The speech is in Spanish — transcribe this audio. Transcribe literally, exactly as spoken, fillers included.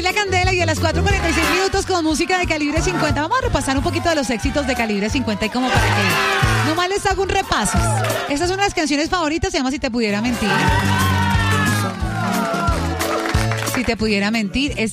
La Candela y a las cuatro cuarenta y seis minutos con música de Calibre cincuenta. Vamos a repasar un poquito de los éxitos de Calibre cincuenta y como para que nomás les hago un repaso. Esta es una de las canciones favoritas, se llama Si te pudiera mentir. Si te pudiera mentir, es